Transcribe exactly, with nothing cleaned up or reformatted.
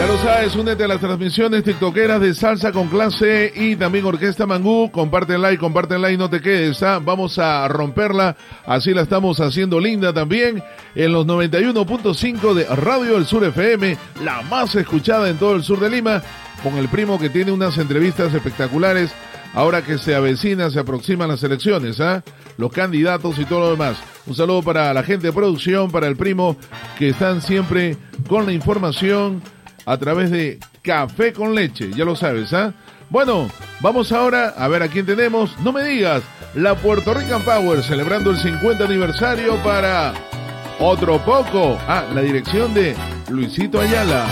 Ya lo sabes, únete a las transmisiones tiktokeras de Salsa con Clase y también Orquesta Mangú. Compártenla y compártenla y no te quedes, ¿ah? Vamos a romperla, así la estamos haciendo linda también en los noventa y uno punto cinco de Radio del Sur F M, la más escuchada en todo el sur de Lima, con el primo que tiene unas entrevistas espectaculares ahora que se avecina, se aproximan las elecciones, ¿ah? Los candidatos y todo lo demás. Un saludo para la gente de producción, para el primo que están siempre con la información a través de Café con Leche, ya lo sabes, ¿ah? Bueno, vamos ahora a ver a quién tenemos. No me digas, la Puerto Rican Power celebrando el cincuenta aniversario para Otro Poco. Ah, la dirección de Luisito Ayala.